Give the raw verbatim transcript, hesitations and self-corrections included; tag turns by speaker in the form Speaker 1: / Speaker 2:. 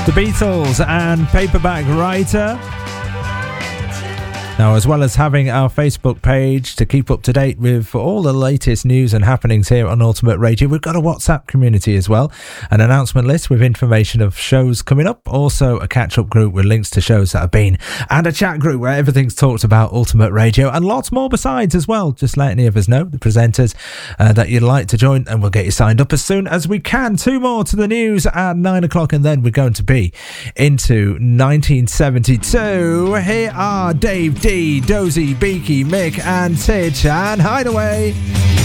Speaker 1: The Beatles and Paperback Writer. Now, as well as having our Facebook page to keep up to date with all the latest news and happenings here on Ultimate Radio, we've got a WhatsApp community as well, an announcement list with information of shows coming up, also a catch-up group with links to shows that have been, and a chat group where everything's talked about Ultimate Radio, and lots more besides as well. Just let any of us know, the presenters, uh, that you'd like to join, and we'll get you signed up as soon as we can. Two more to the news at nine o'clock, and then we're going to be into nineteen seventy-two. Here are Dave D, Dozy, Beaky, Mick and Titch and Hideaway.